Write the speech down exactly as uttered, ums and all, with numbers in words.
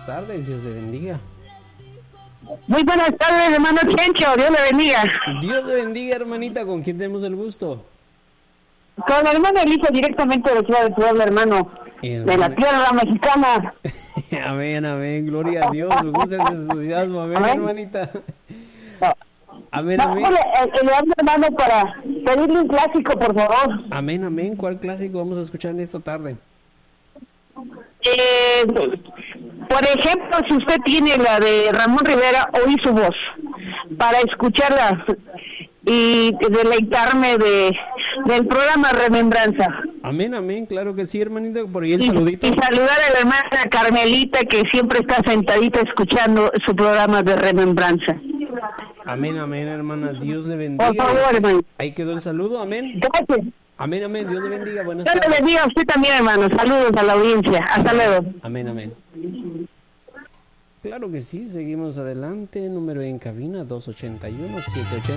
tardes, Dios le bendiga. Muy buenas tardes, hermano Chencho, Dios le bendiga. Dios le bendiga, hermanita, ¿con quién tenemos el gusto? Con el hermano Elisa, directamente de Ciudad de Puebla, hermano, hermano, de la tierra mexicana. Amén, amén, gloria a Dios, me gusta ese entusiasmo, amén, amén. Hermanita. No. Amén, no, amén. Le, le hablo, hermano, para pedirle un clásico, por favor. Amén, amén, ¿cuál clásico vamos a escuchar en esta tarde? Eh, por ejemplo, si usted tiene la de Ramón Rivera, oí su voz, para escucharla y deleitarme de del programa Remembranza. Amén, amén, claro que sí, hermanita, por ahí el y, saludito. Y saludar a la hermana Carmelita, que siempre está sentadita escuchando su programa de Remembranza. Amén, amén, hermana, Dios le bendiga. Por favor, hermano. Ahí quedó el saludo, amén. Gracias. Amén, amén, Dios le bendiga, buenas Dios tardes. Dios le bendiga a usted también, hermano. Saludos a la audiencia. Hasta luego. Amén, amén. Claro que sí, seguimos adelante. Número en cabina dos ochenta y uno, setecientos ochenta.